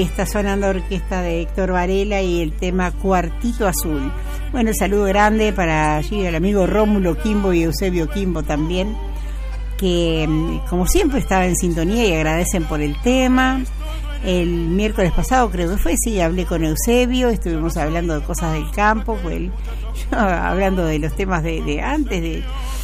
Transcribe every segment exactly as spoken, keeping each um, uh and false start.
está sonando orquesta de Héctor Varela y el tema Cuartito Azul. Bueno, saludo grande para allí el amigo Rómulo Quimbo y Eusebio Quimbo también, que como siempre estaba en sintonía y agradecen por el tema. El miércoles pasado creo que fue, sí, hablé con Eusebio, estuvimos hablando de cosas del campo, pues él, yo, hablando de los temas de, de antes, de,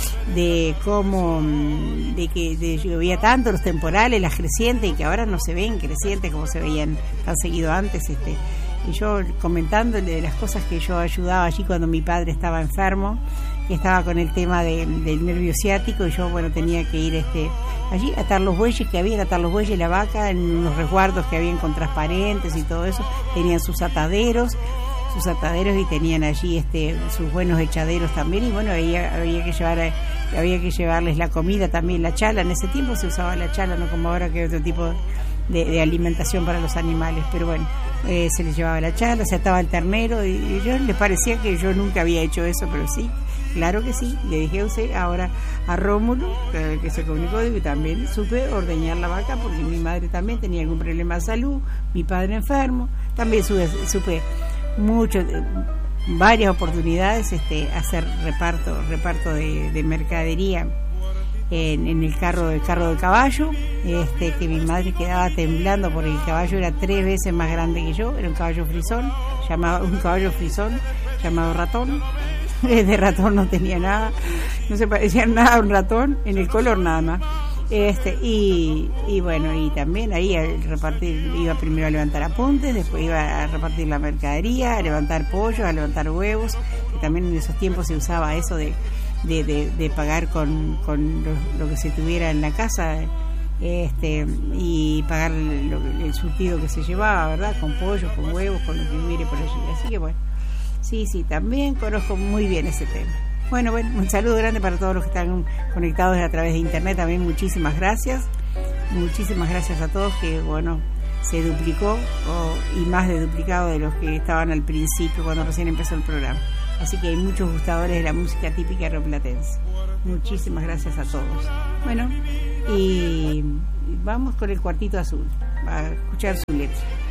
de cómo, de que de llovía tanto, los temporales, las crecientes, y que ahora no se ven crecientes como se veían tan seguido antes, este, y yo comentándole de las cosas que yo ayudaba allí cuando mi padre estaba enfermo, que estaba con el tema de, del nervio ciático, y yo, bueno, tenía que ir este allí a atar los bueyes que había, atar los bueyes y la vaca en unos resguardos que habían con transparentes y todo eso, tenían sus ataderos, sus ataderos y tenían allí este sus buenos echaderos también, y bueno, había, había que llevar había que llevarles la comida también, la chala. En ese tiempo se usaba la chala, no como ahora que hay otro tipo de, de alimentación para los animales, pero bueno, eh, se les llevaba la chala, se ataba el ternero, y, y yo les parecía que yo nunca había hecho eso, pero sí, claro que sí, le dije a usted, ahora a Rómulo, que, que se comunicó, y también supe ordeñar la vaca, porque mi madre también tenía algún problema de salud, mi padre enfermo, también supe, supe mucho, varias oportunidades este, hacer reparto reparto de, de mercadería en, en el carro el carro de caballo, este, que mi madre quedaba temblando porque el caballo era tres veces más grande que yo, era un caballo frisón, llamado un caballo frisón llamado Ratón. De ratón no tenía nada, no se parecía nada a un ratón, en el color nada más. Este, y, y bueno, y también ahí a repartir, iba primero a levantar apuntes, después iba a repartir la mercadería, a levantar pollos, a levantar huevos, que también en esos tiempos se usaba eso de, de, de, de pagar con, con lo, lo que se tuviera en la casa, este, y pagar lo, el surtido que se llevaba, ¿verdad? Con pollos, con huevos, con lo que hubiera por allí. Así que bueno, sí, sí, también conozco muy bien ese tema. Bueno, bueno, un saludo grande para todos los que están conectados a través de internet. También muchísimas gracias. Muchísimas gracias a todos, que bueno, se duplicó o, y más de duplicado de los que estaban al principio cuando recién empezó el programa. Así que hay muchos gustadores de la música típica rioplatense. Muchísimas gracias a todos. Bueno, y vamos con el Cuartito Azul, a escuchar su letra.